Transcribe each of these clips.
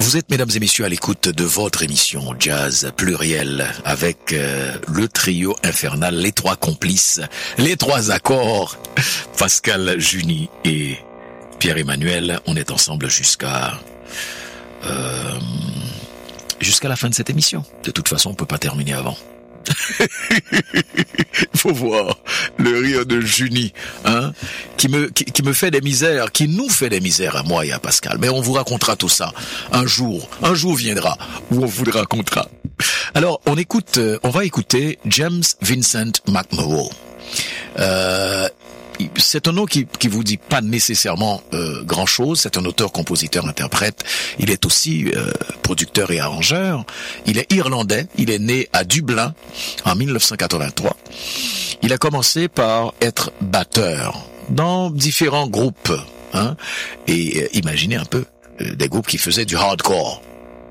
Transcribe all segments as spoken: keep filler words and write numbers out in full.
Vous êtes, mesdames et messieurs, à l'écoute de votre émission Jazz Pluriel avec euh, le trio infernal, les trois complices, les trois accords, Pascal Juni et Pierre-Emmanuel. On est ensemble jusqu'à euh, jusqu'à la fin de cette émission. De toute façon, on peut pas terminer avant. Faut voir le rire de Juni, hein, qui me qui, qui me fait des misères, qui nous fait des misères à moi et à Pascal. Mais on vous racontera tout ça un jour. Un jour viendra où on vous le racontera. Alors, on écoute, euh, on va écouter James Vincent McMurrow. Euh, C'est un nom qui qui vous dit pas nécessairement euh, grand-chose. C'est un auteur, compositeur, interprète. Il est aussi euh, producteur et arrangeur. Il est irlandais. Il est né à Dublin en dix-neuf cent quatre-vingt-trois. Il a commencé par être batteur dans différents groupes, hein. Et euh, imaginez un peu euh, des groupes qui faisaient du hardcore.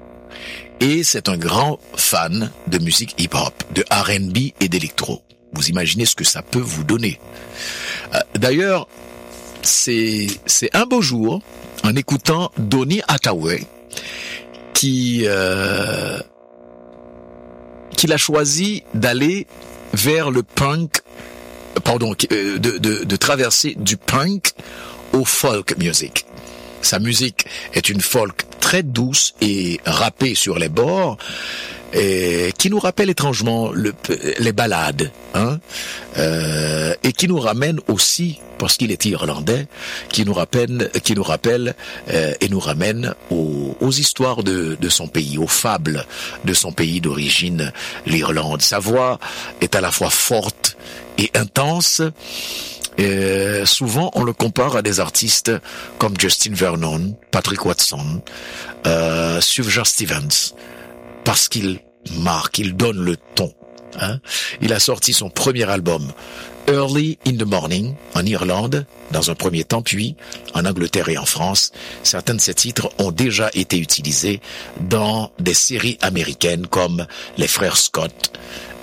Et c'est un grand fan de musique hip-hop, de R and B et d'électro. Vous imaginez ce que ça peut vous donner. Euh, d'ailleurs, c'est c'est un beau jour, en écoutant Donny Hathaway, qui euh, qu'il a choisi d'aller vers le punk, pardon, de, de, de traverser du punk au folk music. Sa musique est une folk très douce et rappée sur les bords, et qui nous rappelle étrangement le, les ballades, hein, euh, et qui nous ramène aussi, parce qu'il est irlandais, qui nous rappelle, qui nous rappelle euh, et nous ramène aux, aux histoires de, de son pays, aux fables de son pays d'origine, l'Irlande. Sa voix est à la fois forte et intense. Et souvent, on le compare à des artistes comme Justin Vernon, Patrick Watson, euh, Sufjan Stevens, parce qu'il marque, il donne le ton. Hein. Il a sorti son premier album, Early in the Morning, en Irlande, dans un premier temps, puis en Angleterre et en France. Certains de ses titres ont déjà été utilisés dans des séries américaines comme Les Frères Scott,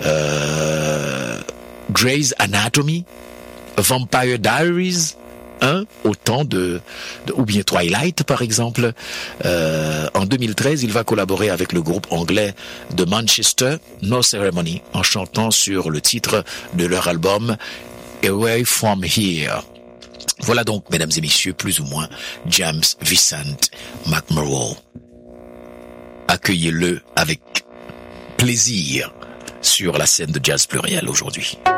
euh, Grey's Anatomy, Vampire Diaries, hein, au temps de, de, ou bien Twilight par exemple. Euh, en deux mille treize, il va collaborer avec le groupe anglais de Manchester, No Ceremony, en chantant sur le titre de leur album Away From Here. Voilà donc, mesdames et messieurs, plus ou moins James Vincent McMurrow. Accueillez-le avec plaisir sur la scène de Jazz Pluriel aujourd'hui.